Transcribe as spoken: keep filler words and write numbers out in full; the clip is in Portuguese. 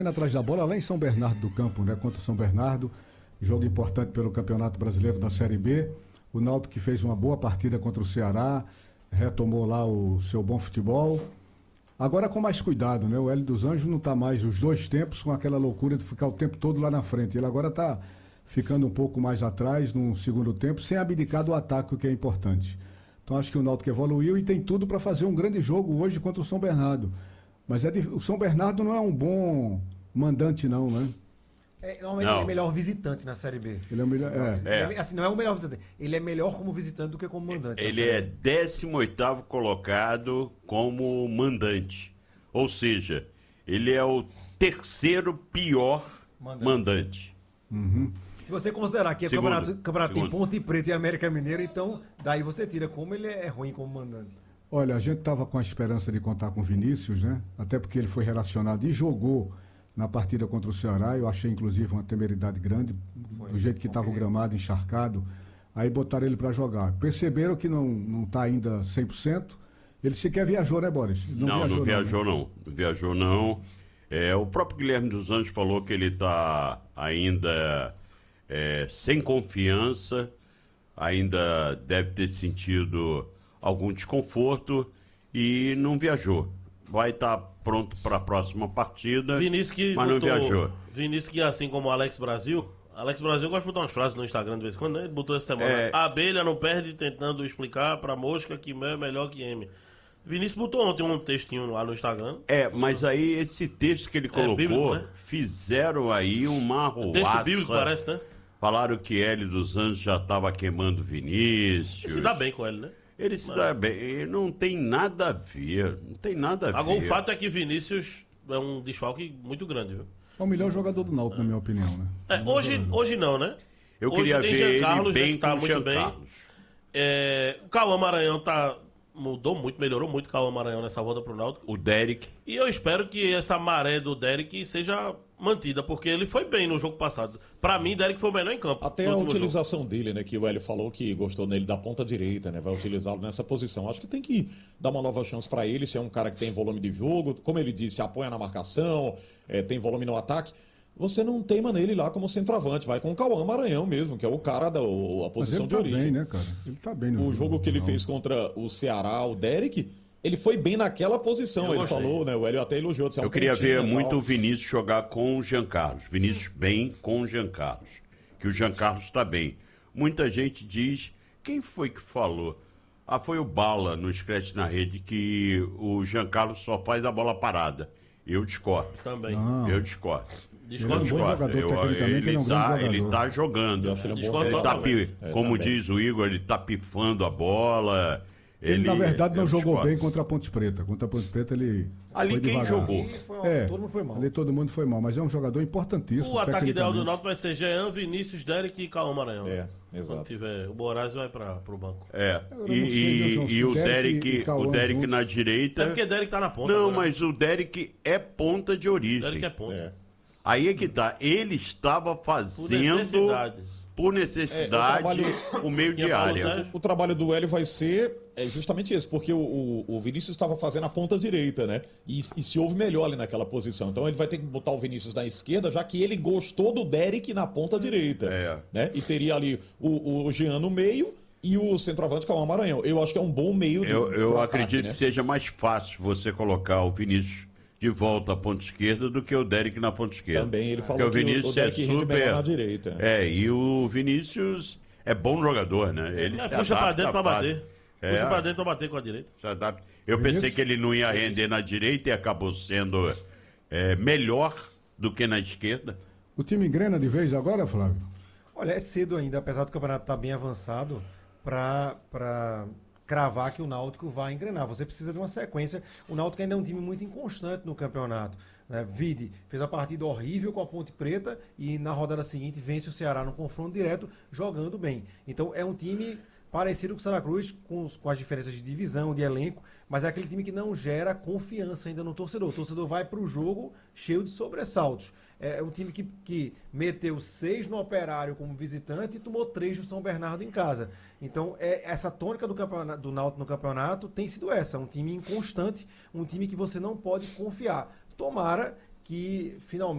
Atrás da bola, lá em São Bernardo do Campo, né? Contra o São Bernardo, jogo importante pelo Campeonato Brasileiro da Série B. O Náutico que fez uma boa partida contra o Ceará, retomou lá o seu bom futebol. Agora com mais cuidado, né? O Hélio dos Anjos não está mais os dois tempos com aquela loucura de ficar o tempo todo lá na frente. Ele agora está ficando um pouco mais atrás no segundo tempo, sem abdicar do ataque, o que é importante. Então acho que o Náutico evoluiu e tem tudo para fazer um grande jogo hoje contra o São Bernardo. Mas é de... o São Bernardo não é um bom mandante, não, né? É, normalmente não. Ele é melhor visitante na Série B. Ele é o melhor. É. É. Assim, não é o melhor visitante. Ele é melhor como visitante do que como mandante. Ele é décimo oitavo colocado como mandante. Ou seja, ele é o terceiro pior mandante. mandante. Uhum. Se você considerar que o campeonato, campeonato tem Ponte Preta e América Mineiro, então daí você tira como ele é ruim como mandante. Olha, a gente estava com a esperança de contar com o Vinícius, né? Até porque ele foi relacionado e jogou na partida contra o Ceará. Eu achei, inclusive, uma temeridade grande, foi, do jeito que estava o gramado encharcado. Aí botaram ele para jogar. Perceberam que não não está ainda cem por cento. Ele sequer viajou, né, Boris? Não, não viajou, não. Viajou, não. Não. Não viajou, não. É, o próprio Guilherme dos Anjos falou que ele está ainda é, sem confiança, ainda deve ter sentido algum desconforto e não viajou. Vai estar tá pronto para a próxima partida, Vinícius que mas botou, não viajou. Vinícius que, assim como o Alex Brasil, Alex Brasil gosta de botar umas frases no Instagram de vez em quando, né? Ele botou essa semana, é... a abelha não perde tentando explicar para a mosca que mel é melhor que M. Vinícius botou ontem um textinho lá no Instagram. É, mas aí esse texto que ele colocou, é bíblico, né? Fizeram aí uma arruaça. Texto bíblico parece, né? Falaram que Hélio dos Anjos já estava queimando Vinícius. Ele se dá bem com ele, né? Ele se Mas... dá bem, não tem nada a ver, não tem nada a Agora, ver. Agora o fato é que Vinícius é um desfalque muito grande, viu? É o melhor jogador do Náutico, é. na minha opinião, né? É, hoje, hoje não, né? Eu hoje queria tem ver Jean Carlos, ele bem né, que tá com muito Jean bem. Carlos. É, o Cauã Maranhão tá, mudou muito, melhorou muito o Cauã Maranhão nessa volta pro Náutico. O Derek. E eu espero que essa maré do Derek seja mantida, porque ele foi bem no jogo passado. Pra mim, Derek foi o melhor em campo. Até a utilização jogo. dele, né, que o Hélio falou que gostou nele da ponta direita, né, vai utilizá-lo nessa posição. Acho que tem que dar uma nova chance pra ele, se é um cara que tem volume de jogo, como ele disse, apoia na marcação, é, tem volume no ataque. Você não teima nele lá como centroavante, vai com o Cauã Maranhão mesmo, que é o cara da o, a posição de tá origem. Bem, né, cara? Ele tá bem no O jogo que ele não. fez contra o Ceará, o Derek, ele foi bem naquela posição, eu ele gostei. falou, né? O Hélio até elogiou. Disse, eu um queria ver tal. muito o Vinícius jogar com o Jean Carlos. Vinícius bem com o Jean Carlos. Que o Jean Carlos está bem. Muita gente diz, quem foi que falou? Ah, foi o Bala no Scratch na Rede, que o Jean Carlos só faz a bola parada. Eu discordo. Também. Não. Eu discordo. Discordo. Ele é um bom jogador, eu, tecnicamente, ele é um grande tá, jogador. Ele tá jogando. Eu acho ele um Discordo, bom ele tá jogador. pi, É, como também. diz o Igor, ele tá pifando a bola. Ele, Ele, na verdade, não jogou discordo. bem contra a Ponte Preta. Contra a Ponte Preta, ele Ali foi quem devagar. jogou? Foi, É, todo mundo foi mal. ali todo mundo foi mal, mas é um jogador importantíssimo. O ataque ideal do tecnicamente. Náutico vai ser Jean, Vinícius, Derek e Cauã Maranhão. É, Quando exato. tiver, o Moraes vai para pro banco. É, Eu e, não sei, meu João, e, se e o Derek Derek, e Cauã o Derek juntos. na direita. É porque Derek tá na ponta. Não, agora. mas o Derek é ponta de origem. Derek é ponta. É. Aí é que tá. Ele estava Por fazendo, necessidade. por necessidade, É, o trabalho- o meio Tinha de Paulo área. Sérgio. O trabalho do Hélio vai ser é justamente esse, porque o, o, o Vinícius estava fazendo a ponta direita, né? E, e se ouve melhor ali naquela posição. Então ele vai ter que botar o Vinícius na esquerda, já que ele gostou do Derek na ponta direita. É. Né? E teria ali o, o Jean no meio e o centroavante Cauã Maranhão. Eu acho que é um bom meio de Eu, eu pro acredito ataque, né? que seja mais fácil você colocar o Vinícius de volta à ponta esquerda do que o Derek na ponta esquerda. Também ele Porque falou o que o, Vinícius o Derek é rende super... melhor na direita. É, e o Vinícius é bom jogador, né? Ele É, se puxa pra adapta dentro pra fácil. bater. É. Puxa pra dentro pra bater com a direita. Se adapta. Eu Vinícius? pensei que ele não ia render na direita e acabou sendo é, melhor do que na esquerda. O time engrena de vez agora, Flávio? Olha, é cedo ainda, apesar do campeonato estar bem avançado, para cravar que o Náutico vai engrenar. Você precisa de uma sequência. O Náutico ainda é um time muito inconstante no campeonato. Né? Vide, fez a partida horrível com a Ponte Preta e na rodada seguinte vence o Ceará no confronto direto, jogando bem. Então é um time parecido com o Santa Cruz, com, os, com as diferenças de divisão, de elenco, mas é aquele time que não gera confiança ainda no torcedor. O torcedor vai para o jogo cheio de sobressaltos. É um time que, que meteu seis no Operário como visitante e tomou três do São Bernardo em casa. Então, é, essa tônica do, campeonato, do Náutico no campeonato tem sido essa. Um time inconstante, um time que você não pode confiar. Tomara que, finalmente,